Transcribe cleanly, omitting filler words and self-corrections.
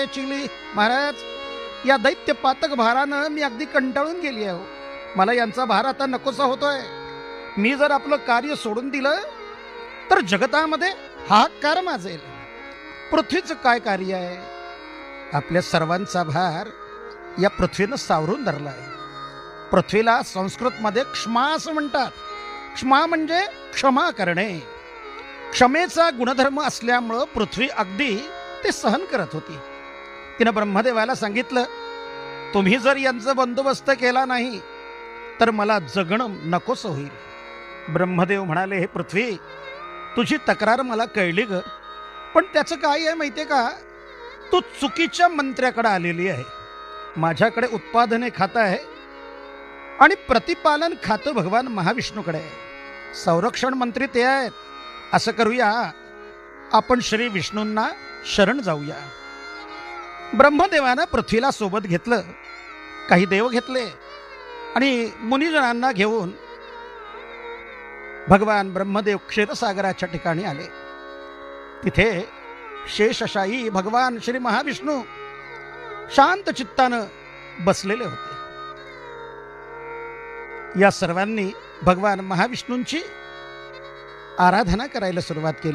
Chilli Maharaj, या दैत्य पातक भारानं मी अगदी कंटाळून गेली आहे. मला यांचा भार आता नकोसा होतोय. मी जर आपलं कार्य सोडून दिलं तर जगतामध्ये हाहाकार माजेल. पृथ्वीचं काय कार्य आहे? आपल्या सर्वांचा भार या पृथ्वीनं सावरून धरला आहे. पृथ्वीला संस्कृतमध्ये क्षमा असं म्हणतात. क्षमा म्हणजे क्षमा करणे. क्षमेचा गुणधर्म असल्यामुळं पृथ्वी अगदी ते सहन करत होती. तिनं ब्रह्मदेवाला सांगितलं, तुम्ही जर यांचा बंदोबस्त केला नाही तर मला जगणं नकोस होईल. ब्रह्मदेव म्हणाले, हे पृथ्वी, तुझी तक्रार मला कळली ग, पण त्याचं काय आहे माहितीये का? तू चुकीच्या मंत्र्याकडे आलेली आहे. माझ्याकडे उत्पादने खातं आहे आणि प्रतिपालन खातं भगवान महाविष्णूकडे आहे. संरक्षण मंत्री ते आहेत. असं करूया, आपण श्री विष्णूंना शरण जाऊया. ब्रह्मदेवानं पृथ्वीला सोबत घेतलं, काही देव घेतले आणि मुनिजनांना घेऊन भगवान ब्रह्मदेव क्षीरसागराच्या ठिकाणी आले. तिथे शेषशायी भगवान श्री महाविष्णू शांत चित्तानं बसलेले होते. या सर्वांनी भगवान महाविष्णूंची आराधना करायला सुरुवात केली.